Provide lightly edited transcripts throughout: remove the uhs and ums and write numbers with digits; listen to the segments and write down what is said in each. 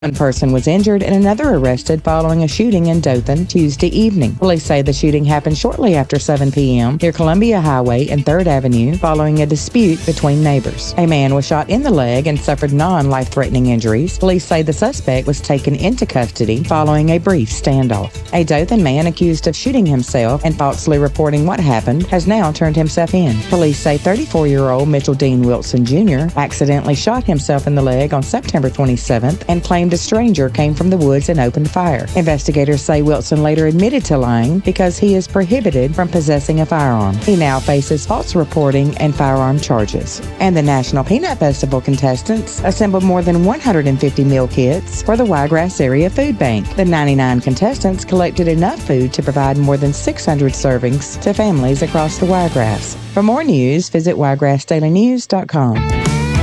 One person was injured and another arrested following a shooting in Dothan Tuesday evening. Police say the shooting happened shortly after 7 p.m. near Columbia Highway and 3rd Avenue following a dispute between neighbors. A man was shot in the leg and suffered non-life-threatening injuries. Police say the suspect was taken into custody following a brief standoff. A Dothan man accused of shooting himself and falsely reporting what happened has now turned himself in. Police say 34-year-old Mitchell Dean Wilson Jr. accidentally shot himself in the leg on September 27th and claimed a stranger came from the woods and opened fire. Investigators say Wilson later admitted to lying because he is prohibited from possessing a firearm. He now faces false reporting and firearm charges. And the National Peanut Festival contestants assembled more than 150 meal kits for the Wiregrass Area Food Bank. The 99 contestants collected enough food to provide more than 600 servings to families across the Wiregrass. For more news, visit wiregrassdailynews.com.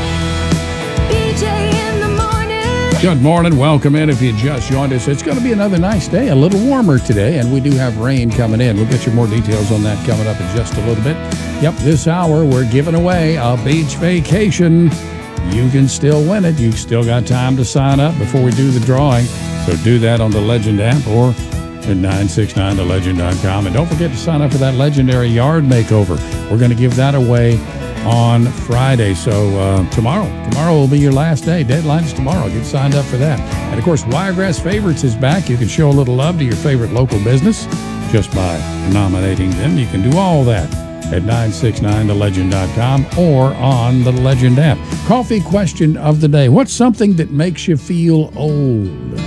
Good morning. Welcome in if you just joined us. It's going to be another nice day, a little warmer today, and we do have rain coming in. We'll get you more details on that coming up in just a little bit. Yep, this hour we're giving away a beach vacation. You can still win it. You've still got time to sign up before we do the drawing. So do that on the Legend app or at 969thelegend.com. And don't forget to sign up for that legendary yard makeover. We're going to give that away on Friday. So tomorrow will be your last day. Deadline's tomorrow. Get signed up for that. And of course, Wiregrass Favorites is back. You can show a little love to your favorite local business just by nominating them. You can do all that at 969thelegend.com or on the Legend app. Coffee question of the day. What's something that makes you feel old?